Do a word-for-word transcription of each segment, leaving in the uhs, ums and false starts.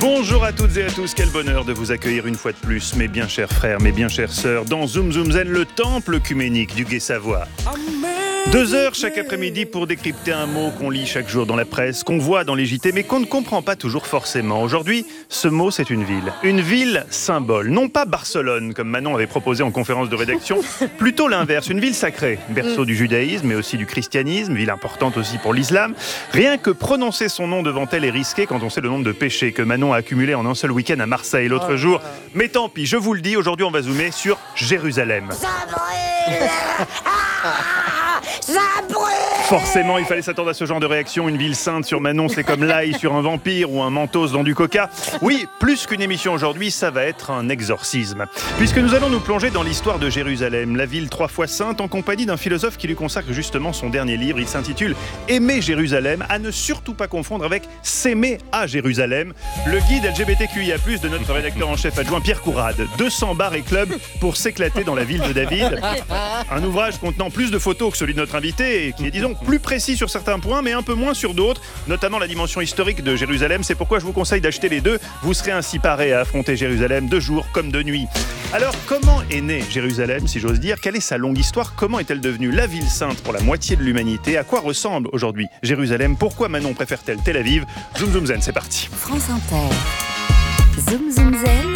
Bonjour à toutes et à tous, quel bonheur de vous accueillir une fois de plus, mes bien chers frères, mes bien chères sœurs, dans Zoom Zoom Zen, le temple œcuménique du Gai-Savoie. Deux heures chaque après-midi pour décrypter un mot qu'on lit chaque jour dans la presse, qu'on voit dans les J T, mais qu'on ne comprend pas toujours forcément. Aujourd'hui, ce mot, c'est une ville. Une ville symbole. Non pas Barcelone, comme Manon avait proposé en conférence de rédaction, plutôt l'inverse. Une ville sacrée, berceau du judaïsme, mais aussi du christianisme, ville importante aussi pour l'islam. Rien que prononcer son nom devant elle est risqué quand on sait le nombre de péchés que Manon a accumulés en un seul week-end à Marseille l'autre oh jour. Mais tant pis, je vous le dis, aujourd'hui on va zoomer sur Jérusalem. Ça brûle ah, ça brûle. Forcément, il fallait s'attendre à ce genre de réaction. Une ville sainte sur Manon, c'est comme l'ail sur un vampire ou un mentos dans du coca. Oui, plus qu'une émission aujourd'hui, ça va être un exorcisme. Puisque nous allons nous plonger dans l'histoire de Jérusalem, la ville trois fois sainte, en compagnie d'un philosophe qui lui consacre justement son dernier livre. Il s'intitule « Aimer Jérusalem », à ne surtout pas confondre avec « S'aimer à Jérusalem », le guide L G B T Q I A plus, de notre rédacteur en chef adjoint Pierre Courade. deux cents bars et clubs pour s'éclater dans la ville de David. Un ouvrage contenant plus de photos que celui de notre invité, et qui est, disons, plus précis sur certains points, mais un peu moins sur d'autres, notamment la dimension historique de Jérusalem. C'est pourquoi je vous conseille d'acheter les deux. Vous serez ainsi paré à affronter Jérusalem de jour comme de nuit. Alors, comment est née Jérusalem, si j'ose dire? Quelle est sa longue histoire? Comment est-elle devenue la ville sainte pour la moitié de l'humanité? À quoi ressemble aujourd'hui Jérusalem? Pourquoi Manon préfère-t-elle Tel Aviv? Zoom Zoom Zen, c'est parti. France Inter. Zoom Zoom Zen.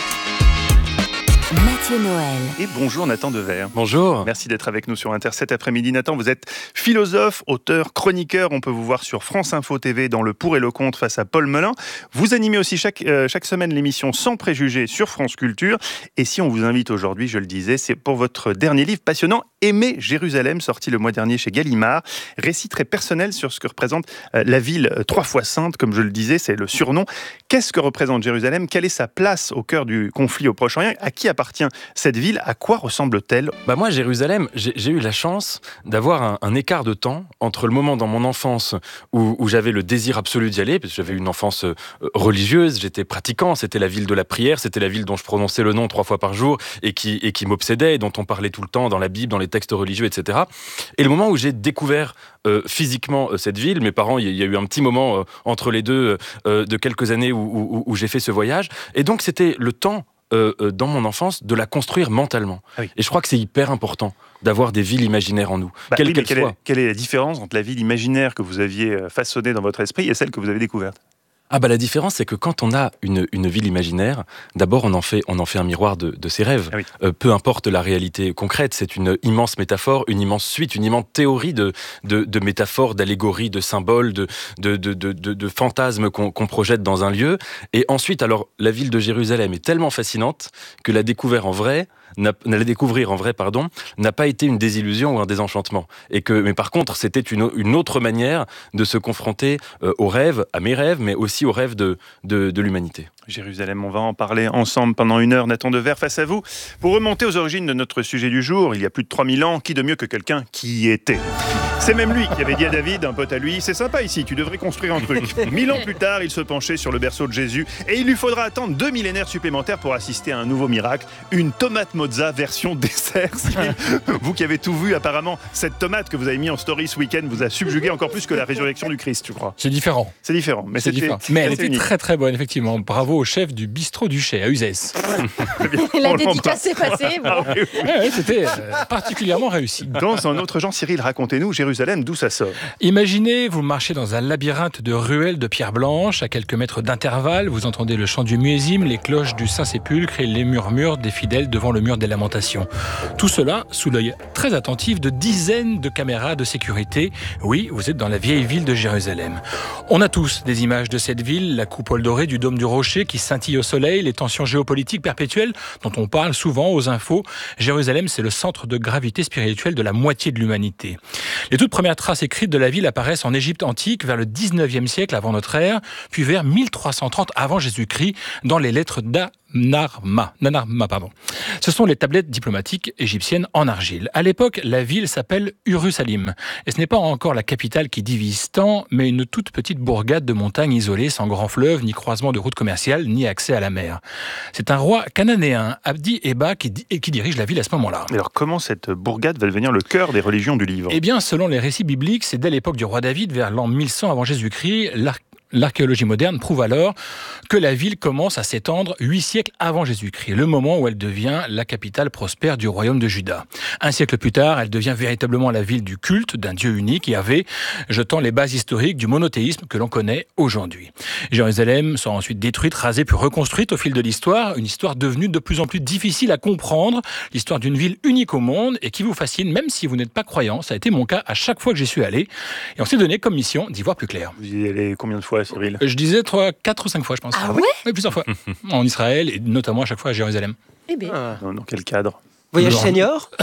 Mathieu Noël. Et bonjour Nathan Dever. Bonjour. Merci d'être avec nous sur Inter cet après-midi. Nathan, vous êtes philosophe, auteur, chroniqueur. On peut vous voir sur France Info T V dans Le Pour et le Contre face à Paul Melun. Vous animez aussi chaque, euh, chaque semaine l'émission Sans Préjugés sur France Culture. Et si on vous invite aujourd'hui, je le disais, c'est pour votre dernier livre passionnant, Aimer Jérusalem, sorti le mois dernier chez Gallimard. Récit très personnel sur ce que représente euh, la ville euh, trois fois sainte, comme je le disais, c'est le surnom. Qu'est-ce que représente Jérusalem? Quelle est sa place au cœur du conflit au Proche-Orient? À qui appartient cette ville? À quoi ressemble-t-elle? Bah moi, Jérusalem, j'ai, j'ai eu la chance d'avoir un, un écart de temps entre le moment dans mon enfance où, où j'avais le désir absolu d'y aller, parce que j'avais une enfance euh, religieuse, j'étais pratiquant, c'était la ville de la prière, c'était la ville dont je prononçais le nom trois fois par jour et qui, et qui m'obsédait, dont on parlait tout le temps dans la Bible, dans les textes religieux, et cetera. Et le moment où j'ai découvert euh, physiquement euh, cette ville, mes parents, il y, y a eu un petit moment euh, entre les deux euh, de quelques années où, où, où j'ai fait ce voyage, et donc c'était le temps Euh, euh, dans mon enfance, de la construire mentalement. Ah oui. Et je crois que c'est hyper important d'avoir des villes imaginaires en nous, bah, quelle oui, qu'elle quelle soit. Est, quelle est la différence entre la ville imaginaire que vous aviez façonnée dans votre esprit et celle que vous avez découverte? Ah bah la différence, c'est que quand on a une, une ville imaginaire, d'abord on en fait, on en fait un miroir de, de ses rêves. Ah oui. euh, peu importe la réalité concrète, c'est une immense métaphore, une immense suite, une immense théorie de, de, de métaphores, d'allégories, de symboles, de, de, de, de, de, de fantasmes qu'on, qu'on projette dans un lieu. Et ensuite, alors, la ville de Jérusalem est tellement fascinante que la découvrir en vrai, n'a, la découvrir en vrai, pardon, n'a pas été une désillusion ou un désenchantement. Et que, mais par contre, c'était une, une autre manière de se confronter euh, aux rêves, à mes rêves, mais aussi aux rêves de, de, de l'humanité. Jérusalem, on va en parler ensemble pendant une heure. Nathan Dever face à vous. Pour remonter aux origines de notre sujet du jour, il y a plus de trois mille ans, qui de mieux que quelqu'un qui y était? C'est même lui qui avait dit à David, un pote à lui, c'est sympa ici, tu devrais construire un truc. Mille ans plus tard, il se penchait sur le berceau de Jésus et il lui faudra attendre deux millénaires supplémentaires pour assister à un nouveau miracle, une tomate mozza version dessert. Vous qui avez tout vu, apparemment, cette tomate que vous avez mis en story ce week-end vous a subjugué encore plus que la résurrection du Christ, je crois. C'est différent. C'est différent, mais, c'est différent. mais elle était unique. très très bonne, effectivement. Bravo au chef du bistrot du Chais à Uzès. La dédicace est passée. Bon. Ah, oui, oui. Ouais, c'était euh, particulièrement réussi. Dans un autre genre, Cyril, racontez-nous Jérusalem, d'où ça sort? Imaginez, vous marchez dans un labyrinthe de ruelles de pierre blanche, à quelques mètres d'intervalle, vous entendez le chant du muezzin, les cloches du Saint-Sépulcre et les murmures des fidèles devant le mur des lamentations. Tout cela sous l'œil très attentif de dizaines de caméras de sécurité. Oui, vous êtes dans la vieille ville de Jérusalem. On a tous des images de cette ville, la coupole dorée du dôme du rocher qui scintille au soleil, les tensions géopolitiques perpétuelles dont on parle souvent aux infos. Jérusalem, c'est le centre de gravité spirituelle de la moitié de l'humanité. Les toutes premières traces écrites de la ville apparaissent en Égypte antique vers le dix-neuvième siècle avant notre ère, puis vers mille trois cent trente avant Jésus-Christ dans les lettres d'A. Nanarma, Nanarma, pardon. Ce sont les tablettes diplomatiques égyptiennes en argile. À l'époque, la ville s'appelle Urusalim. Et ce n'est pas encore la capitale qui divise tant, mais une toute petite bourgade de montagne isolée, sans grand fleuve, ni croisement de route commerciale, ni accès à la mer. C'est un roi cananéen, Abdi Eba, qui, qui dirige la ville à ce moment-là. Alors comment cette bourgade va devenir le cœur des religions du livre? Eh bien, selon les récits bibliques, c'est dès l'époque du roi David, vers l'an mille cent avant Jésus-Christ, l'arc L'archéologie moderne prouve alors que la ville commence à s'étendre huit siècles avant Jésus-Christ, le moment où elle devient la capitale prospère du royaume de Juda. Un siècle plus tard, elle devient véritablement la ville du culte d'un Dieu unique, Yahvé, jetant les bases historiques du monothéisme que l'on connaît aujourd'hui. Jérusalem sera ensuite détruite, rasée, puis reconstruite au fil de l'histoire, une histoire devenue de plus en plus difficile à comprendre, l'histoire d'une ville unique au monde et qui vous fascine même si vous n'êtes pas croyant. Ça a été mon cas à chaque fois que j'y suis allé et on s'est donné comme mission d'y voir plus clair. Vous y allez combien de fois, Cyril ? Je disais trois, quatre ou cinq fois, je pense. Ah ouais ? Oui, plusieurs fois. En Israël et notamment à chaque fois à Jérusalem. Eh bien. Ah. Dans, dans quel cadre ? Voyage Non. senior.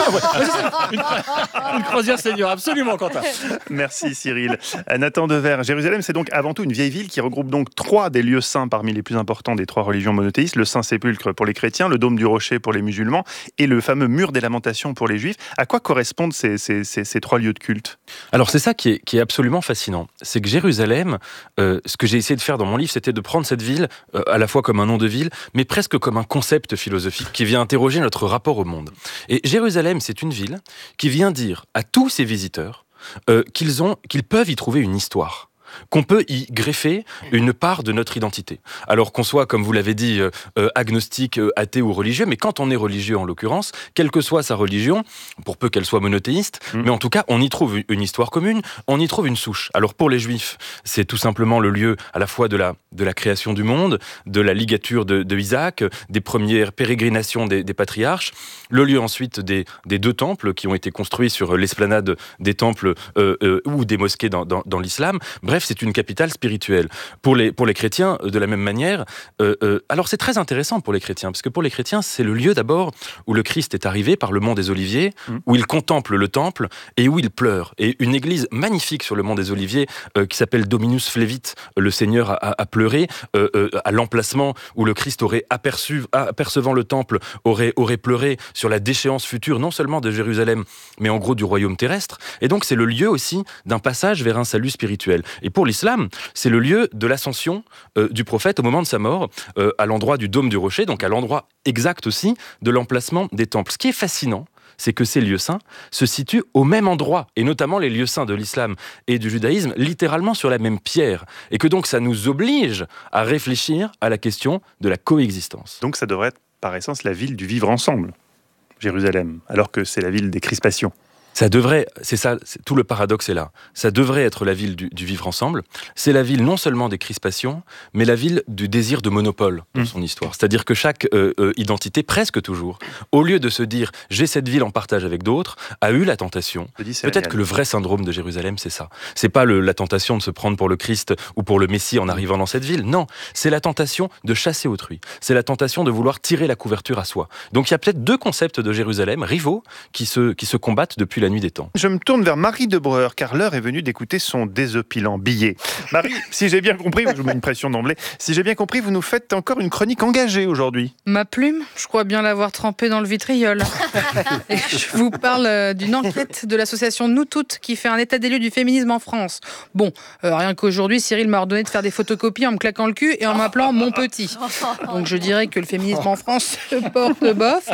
une, une croisière senior, absolument, Quentin. Merci Cyril. Nathan Dever, Jérusalem, c'est donc avant tout une vieille ville qui regroupe donc trois des lieux saints parmi les plus importants des trois religions monothéistes, le Saint-Sépulcre pour les chrétiens, le Dôme du Rocher pour les musulmans et le fameux Mur des Lamentations pour les juifs. À quoi correspondent ces, ces, ces, ces trois lieux de culte ? Alors c'est ça qui est, qui est absolument fascinant. C'est que Jérusalem, euh, ce que j'ai essayé de faire dans mon livre, c'était de prendre cette ville euh, à la fois comme un nom de ville, mais presque comme un concept philosophique qui vient interroger notre rapport au monde. Et Jérusalem, c'est une ville qui vient dire à tous ses visiteurs euh, qu'ils ont, qu'ils peuvent y trouver une histoire, qu'on peut y greffer une part de notre identité. Alors qu'on soit, comme vous l'avez dit, euh, agnostique, euh, athée ou religieux, mais quand on est religieux en l'occurrence, quelle que soit sa religion, pour peu qu'elle soit monothéiste, mmh. mais en tout cas, on y trouve une histoire commune, on y trouve une souche. Alors pour les Juifs, c'est tout simplement le lieu à la fois de la, de la création du monde, de la ligature de, de Isaac, des premières pérégrinations des, des patriarches, le lieu ensuite des, des deux temples qui ont été construits sur l'esplanade des temples euh, euh, ou des mosquées dans, dans, dans l'islam. Bref, c'est une capitale spirituelle. Pour les, pour les chrétiens, de la même manière, euh, euh, alors c'est très intéressant pour les chrétiens, parce que pour les chrétiens, c'est le lieu d'abord où le Christ est arrivé par le mont des Oliviers, mmh. où il contemple le temple et où il pleure. Et une église magnifique sur le mont des Oliviers euh, qui s'appelle Dominus Flevit, le Seigneur a, a pleuré, euh, euh, à l'emplacement où le Christ aurait aperçu, apercevant le temple, aurait, aurait pleuré sur la déchéance future, non seulement de Jérusalem, mais en gros du royaume terrestre. Et donc c'est le lieu aussi d'un passage vers un salut spirituel. Et pour l'islam, c'est le lieu de l'ascension euh, du prophète au moment de sa mort, euh, à l'endroit du Dôme du Rocher, donc à l'endroit exact aussi de l'emplacement des temples. Ce qui est fascinant, c'est que ces lieux saints se situent au même endroit, et notamment les lieux saints de l'islam et du judaïsme, littéralement sur la même pierre, et que donc ça nous oblige à réfléchir à la question de la coexistence. Donc ça devrait être par essence la ville du vivre ensemble, Jérusalem, alors que c'est la ville des crispations. Ça devrait, c'est ça, c'est, tout le paradoxe est là. Ça devrait être la ville du, du vivre ensemble. C'est la ville non seulement des crispations, mais la ville du désir de monopole dans mmh. son histoire. C'est-à-dire que chaque euh, euh, identité, presque toujours, au lieu de se dire « j'ai cette ville en partage avec d'autres », a eu la tentation. Peut-être que le vrai syndrome de Jérusalem, c'est ça. C'est pas le, la tentation de se prendre pour le Christ ou pour le Messie en arrivant dans cette ville. Non, c'est la tentation de chasser autrui. C'est la tentation de vouloir tirer la couverture à soi. Donc il y a peut-être deux concepts de Jérusalem, rivaux, qui se, qui se combattent depuis la nuit des temps. Je me tourne vers Marie Debreur, car l'heure est venue d'écouter son désopilant billet. Marie, si j'ai bien compris, je vous mets une pression d'emblée, si j'ai bien compris, vous nous faites encore une chronique engagée aujourd'hui. Ma plume, je crois bien l'avoir trempée dans le vitriol. Et je vous parle d'une enquête de l'association Nous Toutes qui fait un état des lieux du féminisme en France. Bon, euh, rien qu'aujourd'hui, Cyril m'a ordonné de faire des photocopies en me claquant le cul et en m'appelant mon petit. Donc je dirais que le féminisme en France se porte bof.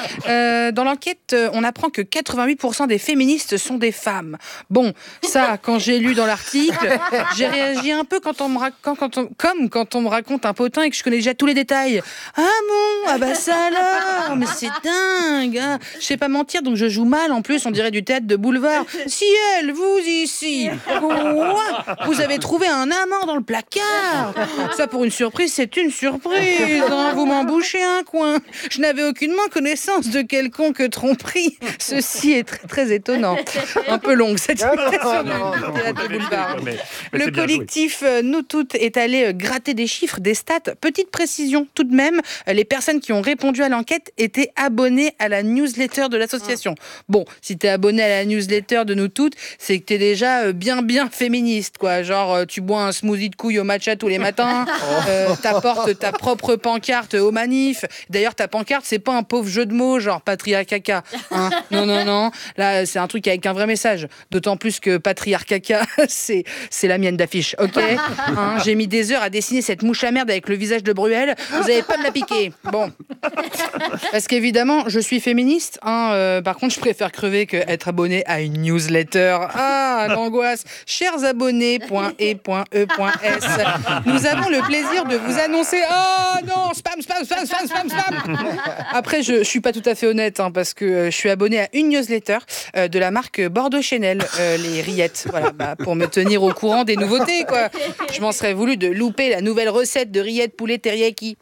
Euh, dans l'enquête, on apprend que quatre-vingt-huit pour cent des féministes sont des femmes. Bon, ça, quand j'ai lu dans l'article, j'ai réagi un peu quand on me raconte, quand on, comme quand on me raconte un potin et que je connais déjà tous les détails. Ah bon, ah bah ça alors, mais c'est dingue. Hein. Je sais pas mentir, donc je joue mal. En plus, on dirait du théâtre de boulevard. Si elle, vous ici, quoi, vous avez trouvé un amant dans le placard. Ça, pour une surprise, c'est une surprise. Hein. Vous m'en bouchez un coin. Je n'avais aucunement connaissance de quelconque tromperie. Ceci est très, très étonnant. Un peu longue cette imitation du théâtre de boulevard. Mais, mais le collectif Nous Toutes est allé gratter des chiffres, des stats. Petite précision tout de même, les personnes qui ont répondu à l'enquête étaient abonnées à la newsletter de l'association. Bon, si t'es abonné à la newsletter de Nous Toutes, c'est que t'es déjà bien bien féministe, quoi. Genre, tu bois un smoothie de couilles au matcha tous les matins, euh, t'apportes ta propre pancarte au manif. D'ailleurs, ta pancarte, c'est pas un pauvre jeu de mots, genre patriarcat caca. Hein, non, non, non. Là, c'est un truc avec un vrai message. D'autant plus que patriarcat, c'est, c'est la mienne d'affiche, ok hein, j'ai mis des heures à dessiner cette mouche à merde avec le visage de Bruel. Vous n'allez pas me la piquer. Bon, Parce qu'évidemment, je suis féministe. Hein, euh, par contre, je préfère crever qu'être abonné à une newsletter. Ah, l'angoisse. Chers abonnés, .e, .e, .s, nous avons le plaisir de vous annoncer... Oh non, spam, spam, spam, spam, spam, spam. Après, je, je suis pas tout à fait honnête, hein, parce que je suis abonné à une newsletter euh, de la marque Bordeaux Chanel, euh, les rillettes. Voilà, bah, pour me tenir au courant des nouveautés, quoi. Je m'en serais voulu de louper la nouvelle recette de rillettes poulet teriyaki.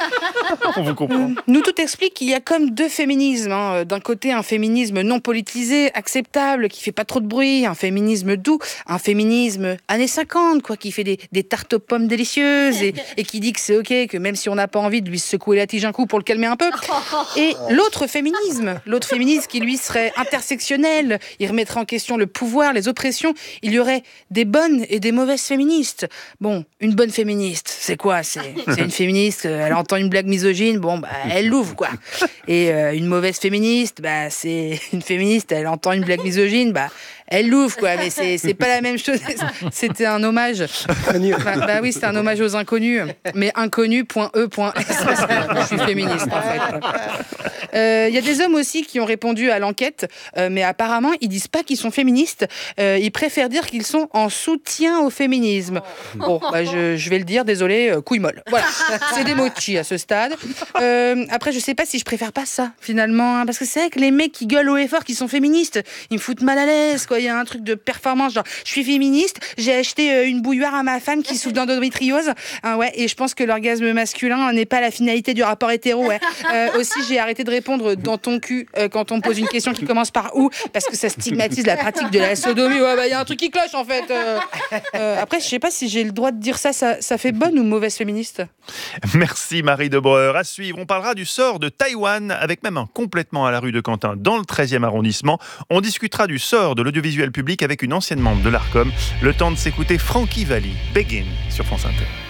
On vous comprend. Nous tout explique qu'il y a comme deux féminismes. Hein. D'un côté, un féminisme non politisé, acceptable, qui fait pas trop de bruit, un féminisme doux, un féminisme années cinquante, quoi, qui fait des, des tartes aux pommes délicieuses et, et qui dit que c'est ok, que même si on n'a pas envie de lui secouer la tige un coup pour le calmer un peu. Et l'autre féminisme, l'autre féminisme qui lui serait intersectionnel, il remettrait en question le pouvoir, les oppressions, il y aurait des bonnes et des mauvaises féministes. Bon, une bonne féministe, c'est quoi? C'est, c'est une féministe, elle entend une blague misogyne, bon, bah, elle l'ouvre, quoi. Et euh, une mauvaise féministe, bah, c'est une féministe, elle entend une blague misogyne, bah, elle l'ouvre, quoi. Mais c'est, c'est pas la même chose. C'était un hommage. Bah, bah oui, c'était un hommage aux inconnus. Mais inconnu.e.s. Je suis féministe, en fait. Il euh, y a des hommes aussi qui ont répondu à l'enquête, euh, mais apparemment, ils disent pas qu'ils sont féministes. Euh, ils préfèrent dire qu'ils sont en soutien au féminisme. Bon, bah, je, je vais le dire, désolé, euh, couille molle. Voilà, c'est des mochis à ce stade. Euh, après, je sais pas si je préfère pas ça, finalement, hein, parce que c'est vrai que les mecs qui gueulent haut et fort, qui sont féministes, ils me foutent mal à l'aise, quoi. Il y a un truc de performance, genre, je suis féministe, j'ai acheté euh, une bouilloire à ma femme qui souffre d'endométriose, hein, ouais, et je pense que l'orgasme masculin n'est pas la finalité du rapport hétéro, ouais. Euh, aussi, j'ai arrêté de répondre dans ton cul euh, quand on me pose une question qui commence par où, parce que ça stigmatise la pratique de la sodomie. Ouais, bah, il y a un truc qui cloche, en fait. Euh, euh, après, je sais pas si j'ai le droit de dire ça, ça, ça fait bonne ou mauvaise féministe. Merci Marie Debreur. À suivre, on parlera du sort de Taïwan, avec même un complètement à la rue de Quentin dans le treizième arrondissement. On discutera du sort de l'audiovisuel public avec une ancienne membre de l'Arcom. Le temps de s'écouter Frankie Valli, Begin sur France Inter.